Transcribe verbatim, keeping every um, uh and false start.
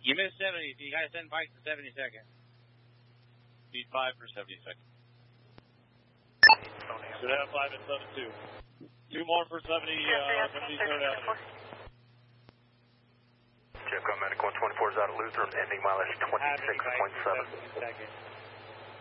You missed seventy, so you got to send Pike to seventy-second. Speed five for seventy-second. Should have five and seven two. Two more for seventy, uh, seventy-third Avenue. Jeff Medic one twenty-four is out of Lutheran, ending mileage twenty-six point seven.